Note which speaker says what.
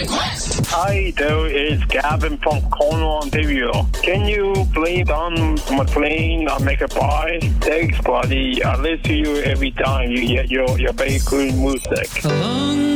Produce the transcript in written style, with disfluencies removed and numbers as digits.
Speaker 1: Hi there, it's Gavin from Cornwall, Ontario. Can you play Don McLean on Make a Pie? Thanks, buddy. I listen to you every time. You get your very good music.